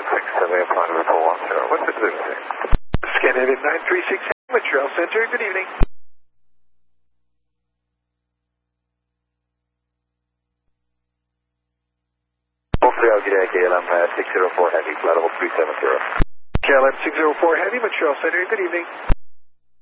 937 What's the Zulu say? Scandinavian 936 Montreal Center, good evening. KLM 604 Heavy, flight level 370. KLM 604 Heavy, Montreal Center, good evening.